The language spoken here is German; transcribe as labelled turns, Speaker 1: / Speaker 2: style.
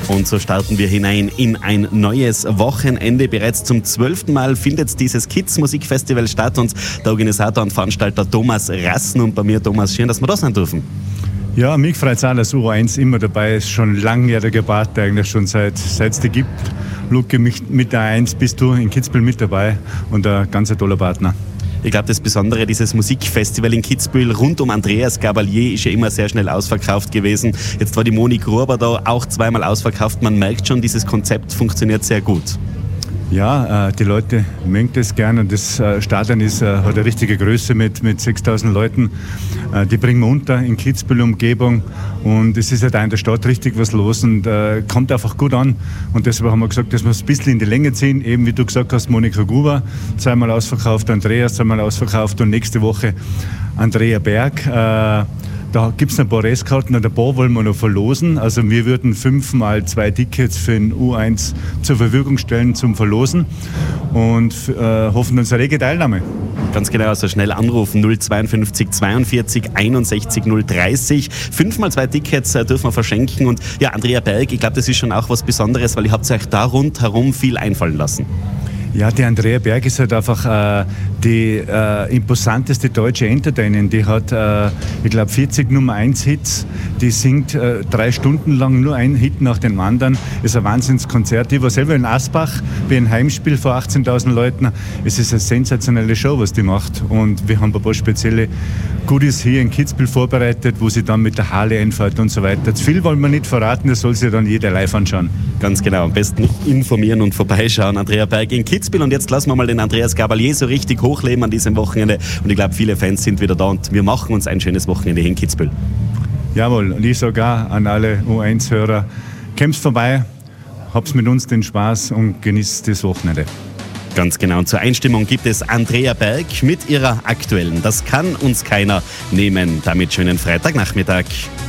Speaker 1: Und so starten wir hinein in ein neues Wochenende. Bereits zum 12. Mal findet dieses Kids-Musikfestival statt und der Organisator und Veranstalter Thomas Rassen. Und bei mir, Thomas, schön, dass wir da sein dürfen.
Speaker 2: Ja, mich freut es auch, dass U1 immer dabei ist. Schon langjähriger Partner, eigentlich schon seit es die gibt. Luke, mit der 1 bist du in Kitzbühel mit dabei und ein ganz toller Partner.
Speaker 1: Ich glaube, das Besondere dieses Musikfestival in Kitzbühel rund um Andreas Gabalier ist ja immer sehr schnell ausverkauft gewesen. Jetzt war die Moni Gruber da auch zweimal ausverkauft. Man merkt schon, dieses Konzept funktioniert sehr gut.
Speaker 2: Ja, die Leute mögen das gern und das Stadion hat eine richtige Größe mit 6.000 Leuten. Die bringen wir unter in Kitzbühel Umgebung und es ist halt auch in der Stadt richtig was los und kommt einfach gut an. Und deshalb haben wir gesagt, dass wir es ein bisschen in die Länge ziehen. Eben wie du gesagt hast, Monika Gruber zweimal ausverkauft, Andreas zweimal ausverkauft und nächste Woche Andrea Berg. Da gibt es ein paar Restkarten und ein paar wollen wir noch verlosen. Also wir würden 5 mal 2 Tickets für den U1 zur Verfügung stellen zum Verlosen und hoffen uns eine rege Teilnahme.
Speaker 1: Ganz genau, also schnell anrufen 052 42 61 030. 5 mal 2 Tickets dürfen wir verschenken. Und ja, Andrea Berg, ich glaube, das ist schon auch was Besonderes, weil ihr habt euch da rundherum viel einfallen lassen.
Speaker 2: Ja, die Andrea Berg ist halt einfach die imposanteste deutsche Entertainerin. Die hat, ich glaube, 40 Nummer 1 Hits. Die singt 3 Stunden lang nur einen Hit nach dem anderen. Ist ein Wahnsinnskonzert. Ich war selber in Asbach bei einem Heimspiel vor 18.000 Leuten. Es ist eine sensationelle Show, was die macht. Und wir haben ein paar spezielle Goodies hier in Kitzbühel vorbereitet, wo sie dann mit der Harley einfährt und so weiter. Zu viel wollen wir nicht verraten, das soll sich dann jeder live anschauen.
Speaker 1: Ganz genau, am besten informieren und vorbeischauen. Andrea Berg in Kitzbühel. Und jetzt lassen wir mal den Andreas Gabalier so richtig hochleben an diesem Wochenende. Und ich glaube, viele Fans sind wieder da und wir machen uns ein schönes Wochenende hier in Kitzbühel.
Speaker 2: Jawohl, und ich sage auch an alle U1-Hörer, kommt's vorbei, habt's mit uns den Spaß und genießt das Wochenende.
Speaker 1: Ganz genau. Und zur Einstimmung gibt es Andrea Berg mit ihrer aktuellen Das kann uns keiner nehmen. Damit schönen Freitagnachmittag.